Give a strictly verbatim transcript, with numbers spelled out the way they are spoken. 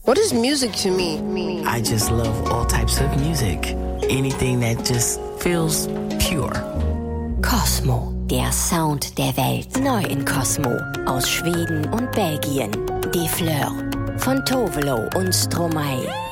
What is music to me? I just love all types of music. Anything that just feels pure. Cosmo, der Sound der Welt. Neu in Cosmo. Aus Schweden und Belgien. Die Fleur. Von Tovelo und Stromae.